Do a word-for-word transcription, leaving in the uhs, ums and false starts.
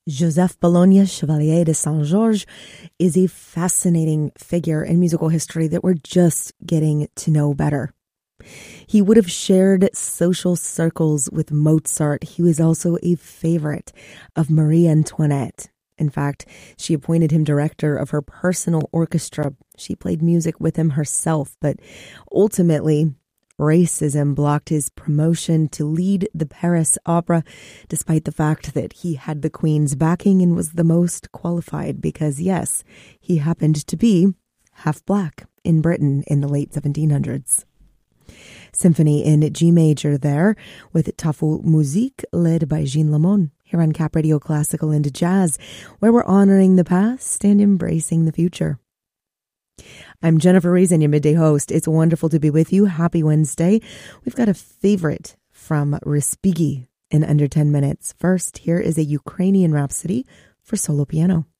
Joseph Bologna, Chevalier de Saint-Georges, is a fascinating figure in musical history that we're just getting to know better. He would have shared social circles with Mozart. He was also a favorite of Marie Antoinette. In fact, she appointed him director of her personal orchestra. She played music with him herself, but ultimately, racism blocked his promotion to lead the Paris Opera, despite the fact that he had the Queen's backing and was the most qualified because, yes, he happened to be half black in Britain in the late seventeen hundreds. Symphony in G major there with Tafel Musik led by Jean Lamont here on Cap Radio Classical and Jazz, where we're honoring the past and embracing the future. I'm Jennifer Reason, your midday host. It's wonderful to be with you. Happy Wednesday. We've got a favorite from Respighi in under ten minutes. First, here is a Ukrainian Rhapsody for solo piano.